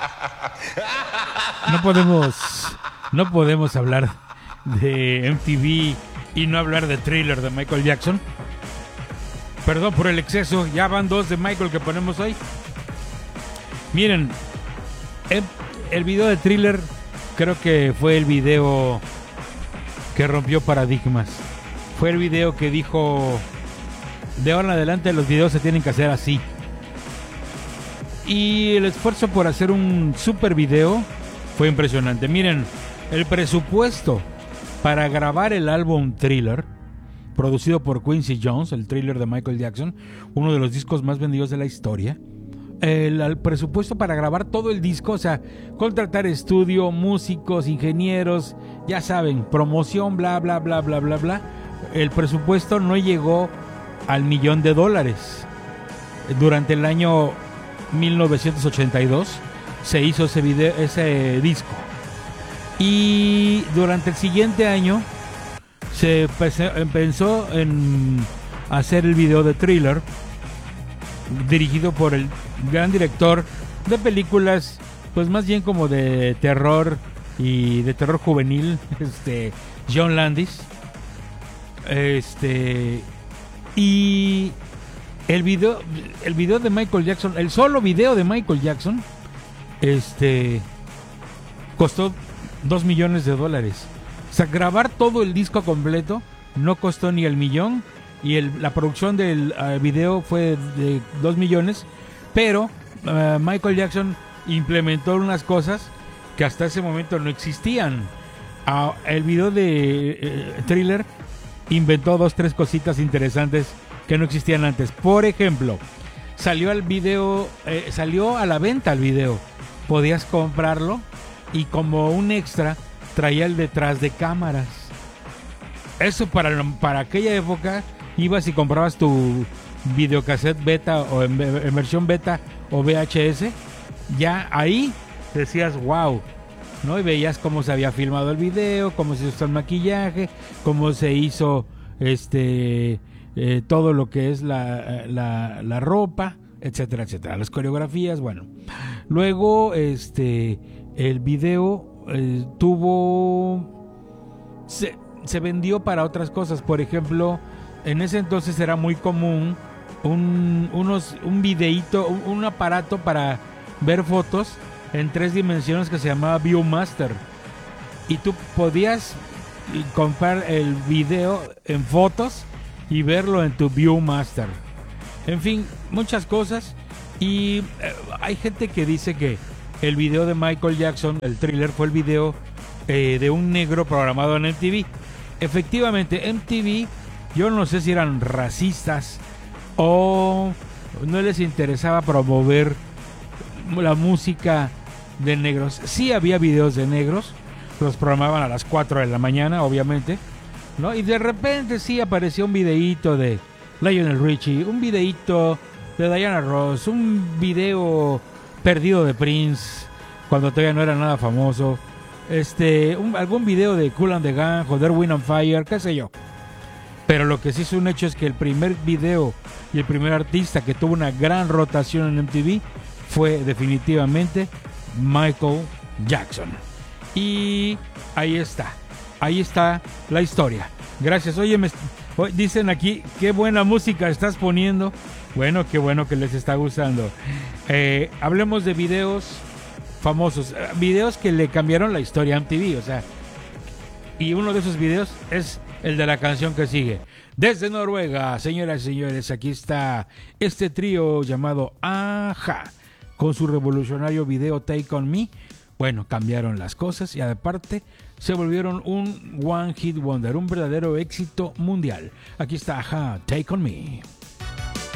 No podemos hablar de MTV y no hablar de Thriller de Michael Jackson. Perdón por el exceso, ya van 2 de Michael que ponemos hoy. Miren, el video de Thriller creo que fue el video que rompió paradigmas. Fue el video que dijo, de ahora en adelante los videos se tienen que hacer así. Y el esfuerzo por hacer un super video fue impresionante. Miren, el presupuesto para grabar el álbum Thriller, producido por Quincy Jones, el Thriller de Michael Jackson, uno de los discos más vendidos de la historia. El presupuesto para grabar todo el disco, o sea, contratar estudio, músicos, ingenieros, ya saben, promoción, bla, bla, bla, bla, bla, bla. El presupuesto no llegó al $1,000,000. Durante el año 1982 se hizo ese disco. Y durante el siguiente año se empezó en hacer el video de Thriller, dirigido por el gran director de películas, pues más bien como de terror y de terror juvenil, John Landis. Y el video de Michael Jackson, el solo video de Michael Jackson, costó $2,000,000. O sea, grabar todo el disco completo no costó ni el millón, y la producción del video fue de $2,000,000, pero Michael Jackson implementó unas cosas que hasta ese momento no existían. El video de Thriller inventó 2-3 cositas interesantes que no existían antes. Por ejemplo, salió a la venta el video. Podías comprarlo y como un extra traía el detrás de cámaras. Eso para aquella época, ibas y comprabas tu videocassette beta o en versión beta o VHS, ya ahí decías wow, ¿no? Y veías cómo se había filmado el video, cómo se hizo el maquillaje, cómo se hizo todo lo que es la ropa, etcétera, etcétera, las coreografías. Bueno, luego el video se vendió para otras cosas. Por ejemplo, en ese entonces era muy común un videíto, un aparato para ver fotos en 3 dimensiones que se llamaba Viewmaster, y tú podías comprar el video en fotos y verlo en tu Viewmaster. En fin, muchas cosas. Y hay gente que dice que el video de Michael Jackson, el Thriller, fue el video de un negro programado en MTV. Efectivamente, MTV, yo no sé si eran racistas o no les interesaba promover la música de negros. Sí había videos de negros, los programaban a las 4 de la mañana, obviamente, ¿no? Y de repente sí apareció un videíto de Lionel Richie, un videíto de Diana Ross, un video perdido de Prince cuando todavía no era nada famoso, algún video de Kool and the Gang, Joder Wind on Fire, qué sé yo. Pero lo que sí es un hecho es que el primer video y el primer artista que tuvo una gran rotación en MTV fue definitivamente Michael Jackson. Y ahí está la historia. Gracias. Oye, dicen aquí, qué buena música estás poniendo. Bueno, qué bueno que les está gustando. Hablemos de videos famosos, videos que le cambiaron la historia a MTV, o sea, y uno de esos videos es el de la canción que sigue. Desde Noruega, señoras y señores, aquí está este trío llamado Aja, con su revolucionario video Take On Me. Bueno, cambiaron las cosas y aparte se volvieron un One Hit Wonder, un verdadero éxito mundial. Aquí está Aja, Take On Me.